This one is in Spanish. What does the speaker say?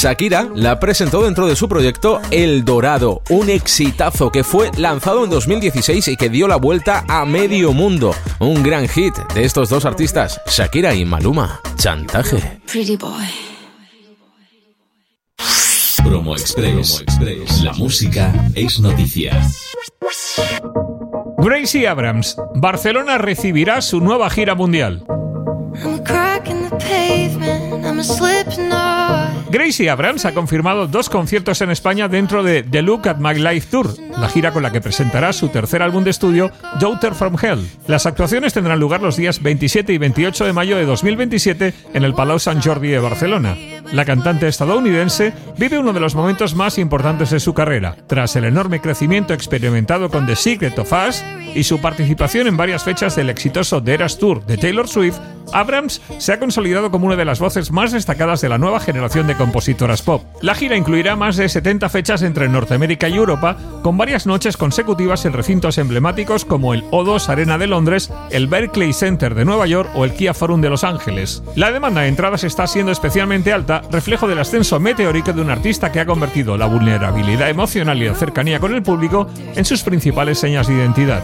Shakira la presentó dentro de su proyecto El Dorado, un exitazo que fue lanzado en 2016 y que dio la vuelta a medio mundo. Un gran hit de estos dos artistas, Shakira y Maluma, Chantaje. Pretty boy. Promo Express. La música es noticia. Gracie Abrams, Barcelona recibirá su nueva gira mundial. Gracie Abrams ha confirmado 2 conciertos en España dentro de The Look at My Life Tour, la gira con la que presentará su tercer álbum de estudio, Daughter from Hell. Las actuaciones tendrán lugar los días 27 y 28 de mayo de 2027 en el Palau Sant Jordi de Barcelona. La cantante estadounidense vive uno de los momentos más importantes de su carrera. Tras el enorme crecimiento experimentado con The Secret of Us y su participación en varias fechas del exitoso The Eras Tour de Taylor Swift, Abrams se ha consolidado como una de las voces más destacadas de la nueva generación de compositoras pop. La gira incluirá más de 70 fechas entre Norteamérica y Europa, con varias noches consecutivas en recintos emblemáticos como el O2 Arena de Londres, el Barclays Center de Nueva York o el Kia Forum de Los Ángeles. La demanda de entradas está siendo especialmente alta, reflejo del ascenso meteórico de un artista que ha convertido la vulnerabilidad emocional y la cercanía con el público en sus principales señas de identidad.